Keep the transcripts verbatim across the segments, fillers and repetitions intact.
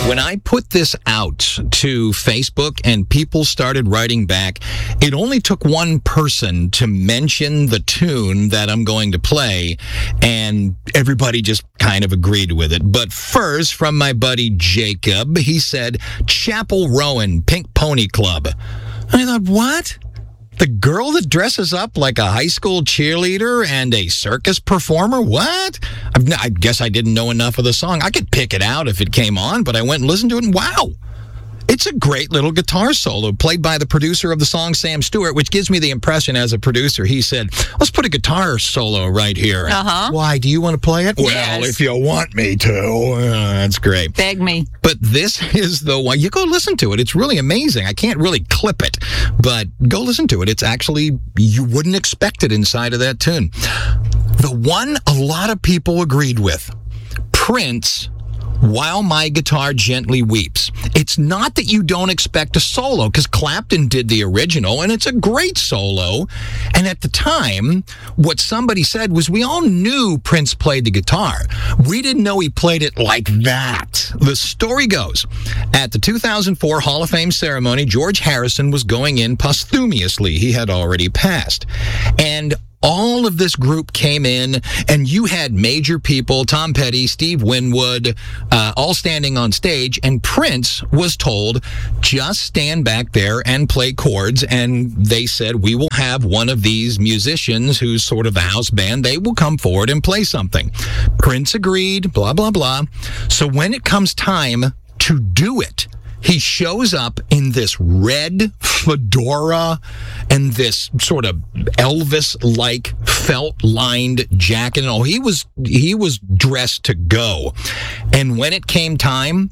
When I put this out to Facebook and people started writing back, it only took one person to mention the tune that I'm going to play, and everybody just kind of agreed with it. But first, from my buddy Jacob, he said, Chapel Rowan, Pink Pony Club. I thought, what? The girl that dresses up like a high school cheerleader and a circus performer? What? I've, I guess I didn't know enough of the song. I could pick it out if it came on, but I went and listened to it, and wow. It's a great little guitar solo played by the producer of the song, Sam Stewart, which gives me the impression as a producer, he said, let's put a guitar solo right here. Uh-huh. Why? Do you want to play it? Yes. Well, if you want me to. Uh, that's great. Beg me. But this is the one. You go listen to it. It's really amazing. I can't really clip it, but go listen to it. It's actually, you wouldn't expect it inside of that tune. The one a lot of people agreed with, Prince, While My Guitar Gently Weeps. It's not that you don't expect a solo, because Clapton did the original, and it's a great solo. And at the time, what somebody said was, we all knew Prince played the guitar. We didn't know he played it like that. The story goes, at the two thousand four Hall of Fame ceremony, George Harrison was going in posthumously. He had already passed. And all of this group came in, and you had major people, Tom Petty, Steve Winwood, uh, all standing on stage, and Prince was told, just stand back there and play chords, and they said, we will have one of these musicians who's sort of a house band, they will come forward and play something. Prince agreed, blah, blah, blah. So when it comes time to do it, he shows up in this red fedora and this sort of Elvis-like felt-lined jacket. Oh, he was he was dressed to go. And when it came time,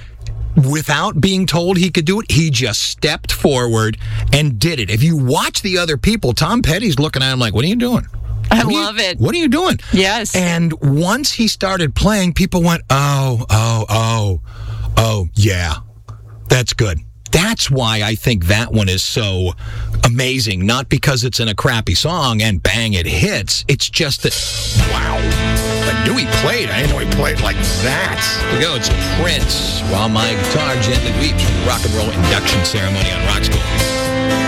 without being told he could do it, he just stepped forward and did it. If you watch the other people, Tom Petty's looking at him like, what are you doing? I What love you, it. What are you doing? Yes. And once he started playing, people went, oh, oh, oh, oh, yeah. That's good. That's why I think that one is so amazing. Not because it's in a crappy song and bang, it hits. It's just that, wow. I knew he played. I didn't know he played like that. Here we go. It's Prince, While My Guitar Gently Weeps, from the Rock and Roll Induction Ceremony on Rock School.